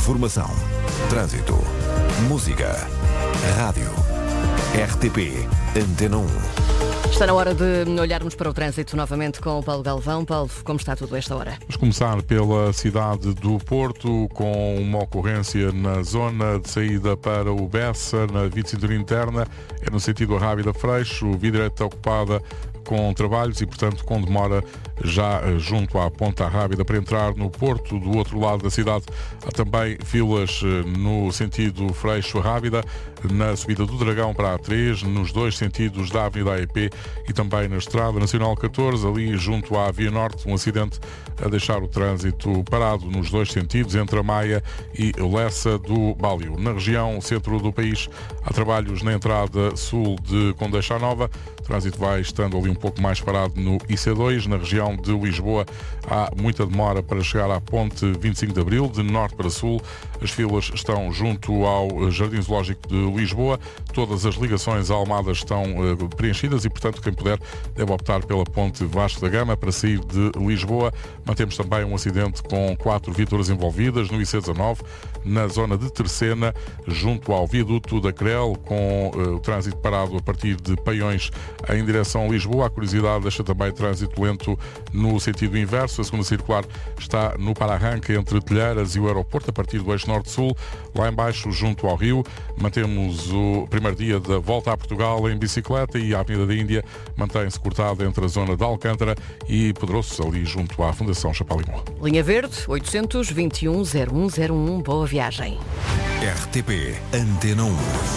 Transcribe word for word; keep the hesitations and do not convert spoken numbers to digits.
Informação, trânsito, música, rádio, R T P, Antena um. Está na hora de olharmos para o trânsito novamente com o Paulo Galvão. Paulo, como está tudo a esta hora? Vamos começar pela cidade do Porto, com uma ocorrência na zona de saída para o Bessa, na via cintura interna, é no sentido Arrábida-Freixo, via direita ocupada com trabalhos e, portanto, com demora já junto à Ponta Rábida para entrar no Porto. Do outro lado da cidade há também filas no sentido Freixo-Rábida, na subida do Dragão para a A três, nos dois sentidos da Avenida A E P e também na Estrada Nacional catorze, ali junto à Via Norte, um acidente a deixar o trânsito parado nos dois sentidos, entre a Maia e Lessa do Bálio. Na região centro do país há trabalhos na entrada sul de Condeixa Nova, o trânsito vai estando ali um pouco mais parado no I C dois. Na região de Lisboa há muita demora para chegar à ponte vinte e cinco de Abril, de norte para sul. As filas estão junto ao Jardim Zoológico de Lisboa. Todas as ligações à Almada estão uh, preenchidas e, portanto, quem puder deve optar pela ponte Vasco da Gama para sair de Lisboa. Mantemos também um acidente com quatro viaturas envolvidas no I C dezanove, na zona de Tercena, junto ao viaduto da Crel, com uh, o trânsito parado a partir de Paiões em direção a Lisboa. A curiosidade deixa também trânsito lento no sentido inverso. A segunda circular está no para-arranque entre Telheiras e o aeroporto, a partir do eixo norte-sul. Lá embaixo, junto ao Rio, mantemos o primeiro dia da volta a Portugal em bicicleta e a Avenida da Índia mantém-se cortada entre a zona de Alcântara e Pedroço, ali junto à Fundação Chapalimau. Linha Verde, oitocentos, vinte e um, zero um zero um. Boa viagem. R T P, Antena um.